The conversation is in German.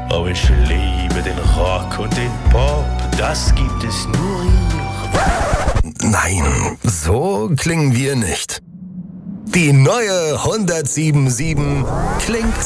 Aber ich liebe den Rock und den Pop, das gibt es nur hier. Nein, so klingen wir nicht. Die neue 107.7 klingt